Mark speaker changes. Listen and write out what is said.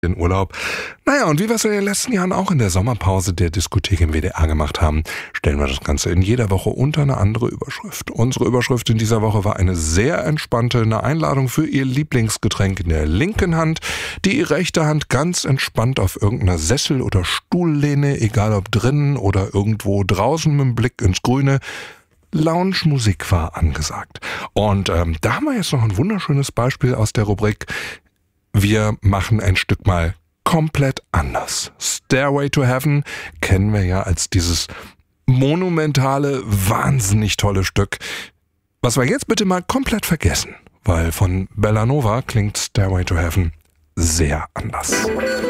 Speaker 1: den Urlaub. Naja, und wie wir es in den letzten Jahren auch in der Sommerpause der Diskothek im WDR gemacht haben, stellen wir das Ganze in jeder Woche unter eine andere Überschrift. Unsere Überschrift in dieser Woche war eine sehr entspannte, eine Einladung für Ihr Lieblingsgetränk in der linken Hand, die rechte Hand ganz entspannt auf irgendeiner Sessel- oder Stuhllehne, egal ob drinnen oder irgendwo draußen mit dem Blick ins Grüne. Lounge-Musik war angesagt. Und da haben wir jetzt noch ein wunderschönes Beispiel aus der Rubrik Wir machen ein Stück mal komplett anders. Stairway to Heaven kennen wir ja als dieses monumentale, wahnsinnig tolle Stück. Was wir jetzt bitte mal komplett vergessen, weil von Bellanova klingt Stairway to Heaven sehr anders.